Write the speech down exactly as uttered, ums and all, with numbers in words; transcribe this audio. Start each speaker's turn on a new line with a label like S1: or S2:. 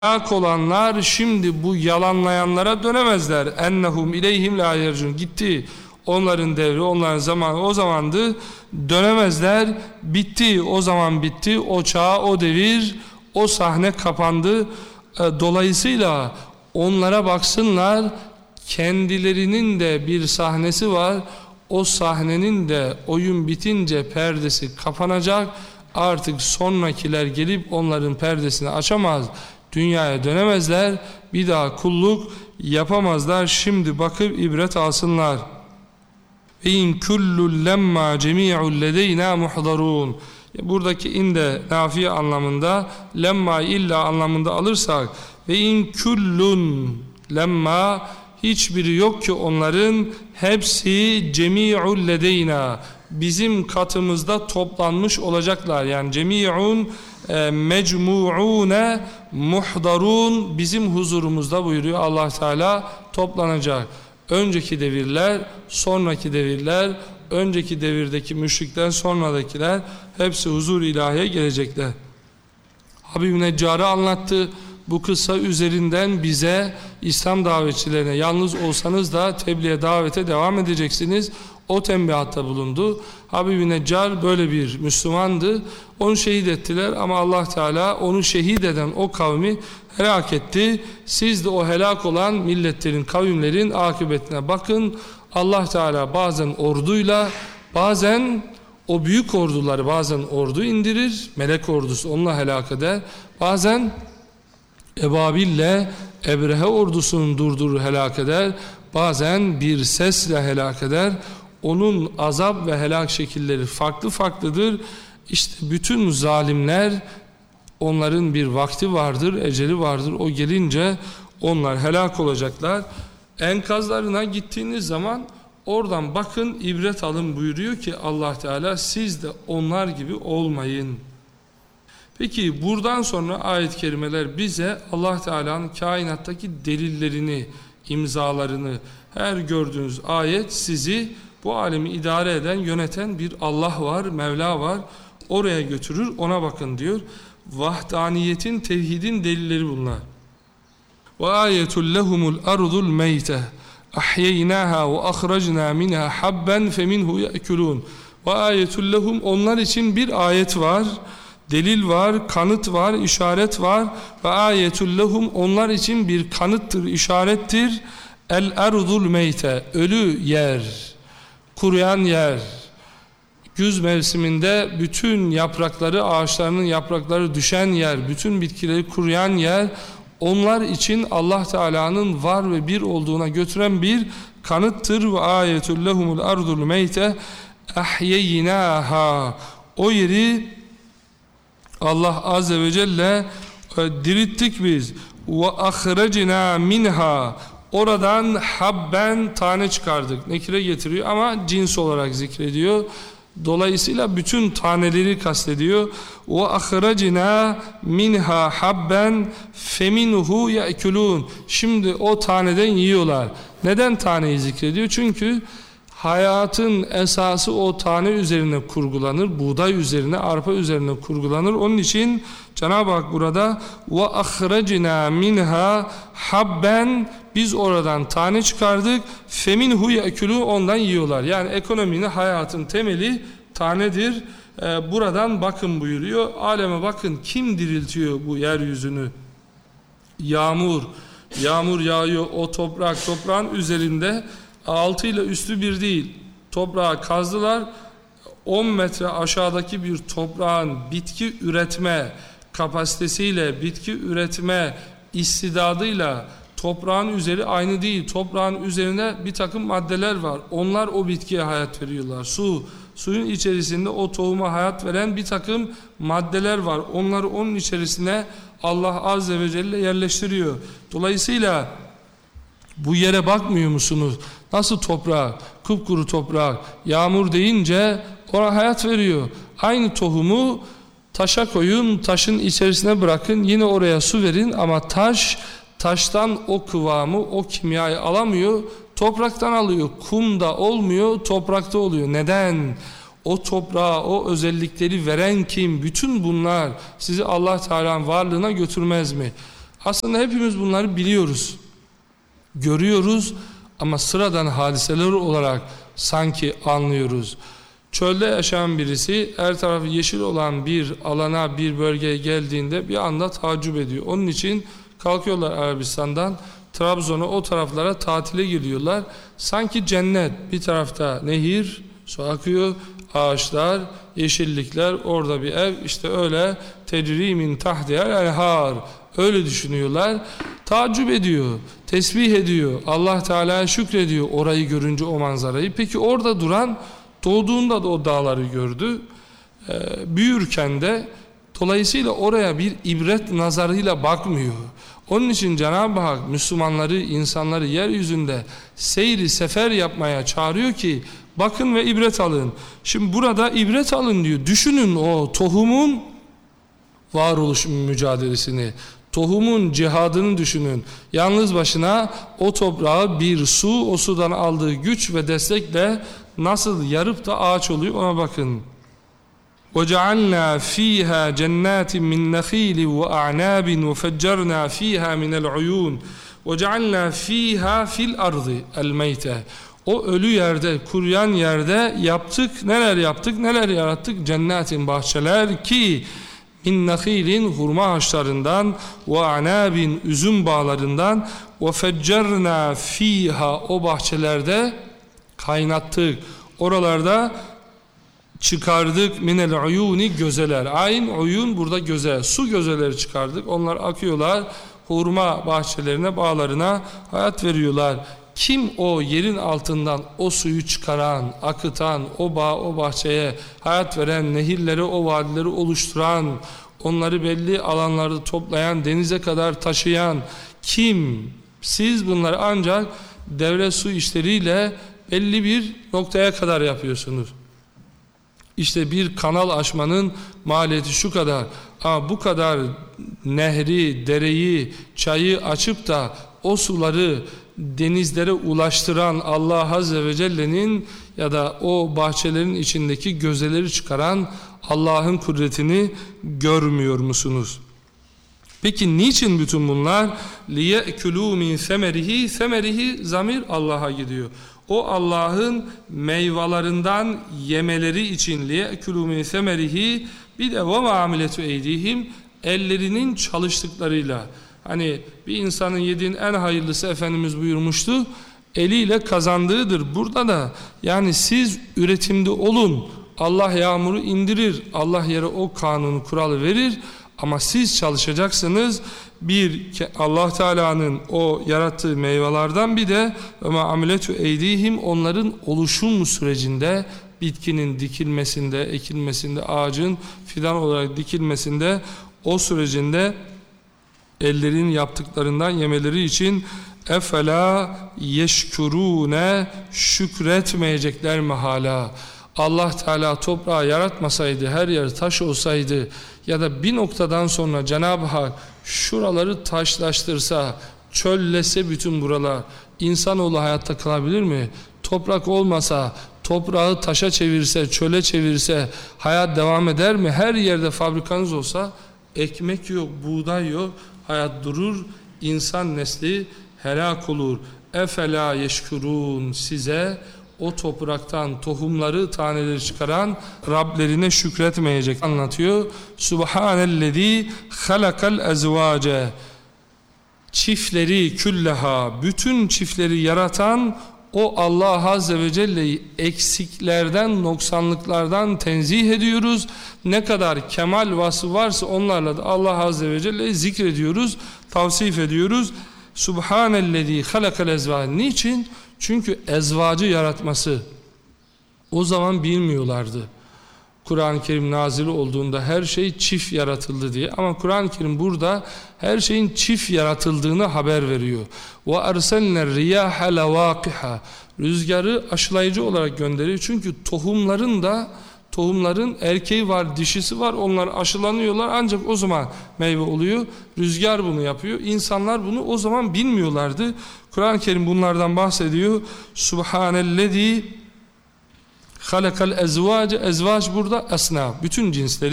S1: Helak olanlar şimdi bu yalanlayanlara dönemezler. Ennehum ileyhim la yercun. Gitti. Onların devri, onların zamanı o zamandı. Dönemezler. Bitti. O zaman bitti. O çağ, o devir, o sahne kapandı. Dolayısıyla onlara baksınlar. Kendilerinin de bir sahnesi var. O sahnenin de oyun bitince perdesi kapanacak. Artık sonrakiler gelip onların perdesini açamaz. Dünyaya dönemezler, bir daha kulluk yapamazlar. Şimdi bakıp ibret alsınlar. Ve in kullun lemma cemi'un ledeyna muhdarun. Buradaki inde nafiye anlamında, lemma illa anlamında alırsak, ve in kullun lemma, hiçbiri yok ki onların, hepsi cemi'un ledeyna, bizim katımızda toplanmış olacaklar. Yani cemi'un e, mecmu'une muhdarun, bizim huzurumuzda buyuruyor Allah Teala, toplanacak. Önceki devirler, sonraki devirler, önceki devirdeki müşrikler, sonradakiler hepsi huzur ilahiye gelecekler. Habib Neccar'ı anlattı. Bu kıssa üzerinden bize, İslam davetçilerine, yalnız olsanız da tebliğe, davete devam edeceksiniz. O tembihatta bulundu. Habib Neccar böyle bir Müslümandı. Onu şehit ettiler ama Allah Teala onu şehit eden o kavmi helak etti. Siz de o helak olan milletlerin, kavimlerin akıbetine bakın. Allah Teala bazen orduyla, bazen o büyük orduları, bazen ordu indirir, melek ordusu onunla helak eder. Bazen Ebabil'le Ebrehe ordusunu durdurur, helak eder. Bazen bir sesle helak eder. Onun azap ve helak şekilleri farklı farklıdır. İşte bütün zalimler, onların bir vakti vardır, eceli vardır. O gelince onlar helak olacaklar. Enkazlarına gittiğiniz zaman oradan bakın, ibret alın buyuruyor ki Allah Teala, siz de onlar gibi olmayın. Peki buradan sonra ayet-i kerimeler bize Allah Teala'nın kainattaki delillerini, imzalarını, her gördüğünüz ayet sizi, bu alemi idare eden, yöneten bir Allah var, Mevla var. Oraya götürür, ona bakın diyor. Vahdaniyetin, tevhidin delilleri bunlar. وَآيَةٌ لَهُمُ الْأَرْضُ الْمَيْتَةِ أَحْيَيْنَاهَا وَأَخْرَجْنَا مِنْهَا حَبًّا فَمِنْهُ يَأْكُلُونَ وَآيَةٌ لَهُمْ, onlar için bir ayet var, delil var, kanıt var, işaret var. وَآيَةٌ لَهُمْ, onlar için bir kanıttır, işarettir. El-اَرْضُ الْمَيْتَةِ, ölü yer, kuruyan yer. Güz mevsiminde bütün yaprakları, ağaçlarının yaprakları düşen yer, bütün bitkileri kuruyan yer, onlar için Allah Teala'nın var ve bir olduğuna götüren bir kanıttır. Ve ayetul lehumul ardul meyte ahyeynaha, o yeri Allah Azze ve Celle dirittik biz. Ve ahrecina minha, oradan habben, tane çıkardık. Nekire getiriyor ama cins olarak zikrediyor. Dolayısıyla bütün taneleri kastediyor. Ve ahracina minha habben feminhu ye'kulun. Şimdi o taneden yiyorlar. Neden taneyi zikrediyor? Çünkü hayatın esası o tane üzerine kurgulanır. Buğday üzerine, arpa üzerine kurgulanır. Onun için Cenab-ı Hak burada ve ahracina minha habben, biz oradan tane çıkardık, feminhu ye'kulun, ondan yiyorlar. Yani ekonominin, hayatın temeli tanedir. Ee, buradan bakın buyuruyor. Aleme bakın, kim diriltiyor bu yeryüzünü? Yağmur. Yağmur yağıyor, o toprak, toprağın üzerinde altı ile üstü bir değil. Toprağı kazdılar. on metre aşağıdaki bir toprağın bitki üretme kapasitesiyle, bitki üretme istidadıyla toprağın üzeri aynı değil. Toprağın üzerinde bir takım maddeler var. Onlar o bitkiye hayat veriyorlar. Su, suyun içerisinde o tohuma hayat veren bir takım maddeler var. Onları onun içerisine Allah Azze ve Celle yerleştiriyor. Dolayısıyla bu yere bakmıyor musunuz? Nasıl toprak, kupkuru toprak, yağmur deyince ona hayat veriyor. Aynı tohumu taşa koyun, taşın içerisine bırakın, yine oraya su verin ama taş, taştan o kıvamı, o kimyayı alamıyor, topraktan alıyor. Kumda olmuyor, toprakta oluyor. Neden? O toprağa, o özellikleri veren kim? Bütün bunlar sizi Allah Teala'nın varlığına götürmez mi? Aslında hepimiz bunları biliyoruz, görüyoruz ama sıradan hadiseler olarak sanki anlıyoruz. Çölde yaşayan birisi her tarafı yeşil olan bir alana, bir bölgeye geldiğinde bir anda tacip ediyor. Onun için kalkıyorlar Arabistan'dan Trabzon'a, o taraflara tatile gidiyorlar. Sanki cennet, bir tarafta nehir, su akıyor, ağaçlar, yeşillikler, orada bir ev, işte öyle tecri min tahtihal enhar, öyle düşünüyorlar. Tacip ediyor, tesbih ediyor, Allah Teala'ya şükrediyor orayı görünce, o manzarayı. Peki orada duran, doğduğunda da o dağları gördü, ee, büyürken de, dolayısıyla oraya bir ibret nazarıyla bakmıyor. Onun için Cenab-ı Hak Müslümanları, insanları yeryüzünde seyri sefer yapmaya çağırıyor ki bakın ve ibret alın. Şimdi burada ibret alın diyor. Düşünün o tohumun varoluş mücadelesini, tohumun cihadını düşünün. Yalnız başına o toprağı bir su, o sudan aldığı güç ve destekle nasıl yarıp da ağaç oluyor, ona bakın. وَجَعَلْنَا ف۪يهَا جَنَّاتٍ مِّنْ نَخِيلٍ وَأَعْنَابٍ وَفَجَّرْنَا ف۪يهَا مِنَ الْعُيُونِ وَجَعَلْنَا ف۪يهَا فِي الْأَرْضِ الْمَيْتَةِ O ölü yerde, kuruyan yerde yaptık, neler yaptık, neler yarattık? Cennetin, bahçeler ki min nakhilin, hurma ağaçlarından, ve anabin, üzüm bağlarından, ve feccerna fiha, o bahçelerde kaynattık, oralarda çıkardık minel uyuni, gözeler. Ayn, uyun burada göze, su gözeleri çıkardık. Onlar akıyorlar hurma bahçelerine, bağlarına hayat veriyorlar. Kim o yerin altından o suyu çıkaran, akıtan, o bağ, o bahçeye hayat veren, nehirleri, o vadileri oluşturan, onları belli alanlarda toplayan, denize kadar taşıyan kim? Siz bunları ancak devlet su işleriyle belli bir noktaya kadar yapıyorsunuz. İşte bir kanal açmanın maliyeti şu kadar. Ama bu kadar nehri, dereyi, çayı açıp da o suları denizlere ulaştıran Allah Azze ve Celle'nin ya da o bahçelerin içindeki gözeleri çıkaran Allah'ın kudretini görmüyor musunuz? Peki niçin bütün bunlar? لِيَأْكُلُوا مِنْ ثَمَرِهِ Semerihi zamir Allah'a gidiyor. O Allah'ın meyvelerinden yemeleri için لِيَأْكُلُوا مِنْ ثَمَرِهِ bir de وَمَا عَمِلَةُ اَيْدِيهِمْ ellerinin çalıştıklarıyla. Hani bir insanın yediğin en hayırlısı Efendimiz buyurmuştu, eliyle kazandığıdır. Burada da yani siz üretimde olun, Allah yağmuru indirir, Allah yere o kanunu, kuralı verir ama siz çalışacaksınız. Bir, Allah Teala'nın o yarattığı meyvelerden, bir de ama amiletu eydihim, onların oluşum sürecinde, bitkinin dikilmesinde, ekilmesinde, ağacın fidan olarak dikilmesinde, o sürecinde ellerin yaptıklarından yemeleri için efela yeşkurune, şükretmeyecekler mi hala? Allah Teala toprağı yaratmasaydı, her yer taş olsaydı ya da bir noktadan sonra Cenab-ı Hak şuraları taşlaştırsa, çöllese bütün buralar, insanoğlu hayatta kalabilir mi? Toprak olmasa, toprağı taşa çevirse, çöle çevirse hayat devam eder mi? Her yerde fabrikanız olsa ekmek yok, buğday yok, hayat durur, insan nesli helak olur. Efela yeşkurun, size o topraktan tohumları, taneleri çıkaran Rablerine şükretmeyecek anlatıyor. Subhanellezi halakal ezvace, çiftleri külleha, bütün çiftleri yaratan o Allah Azze ve Celle'yi eksiklerden, noksanlıklardan tenzih ediyoruz. Ne kadar kemal vasfı varsa onlarla da Allah Azze ve Celle'yi zikrediyoruz, tavsif ediyoruz. Subhanellezi halakal ezvace. Niçin? Çünkü ezvacı yaratması o zaman bilmiyorlardı. Kur'an-ı Kerim nazil olduğunda her şey çift yaratıldı diye. Ama Kur'an-ı Kerim burada her şeyin çift yaratıldığını haber veriyor. وَاَرْسَلْنَا الرِّيَاحَ لَوَاقِحَ Rüzgarı aşılayıcı olarak gönderiyor. Çünkü tohumların da tohumların erkeği var, dişisi var. Onlar aşılanıyorlar, ancak o zaman meyve oluyor. Rüzgar bunu yapıyor. İnsanlar bunu o zaman bilmiyorlardı. Kur'an-ı Kerim bunlardan bahsediyor. Subhanellezi halakal ezvace, ezvac burada esna, bütün cinsleri.